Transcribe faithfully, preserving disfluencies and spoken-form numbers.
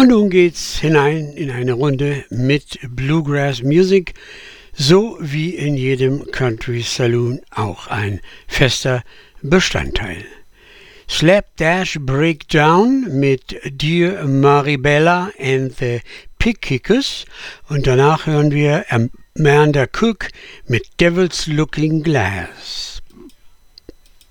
Und nun geht's hinein in eine Runde mit Bluegrass Music, so wie in jedem Country Saloon auch ein fester Bestandteil. Slapdash Breakdown mit Dear Maribella and the Pick-Kickers und danach hören wir Amanda Cook mit Devil's Looking Glass.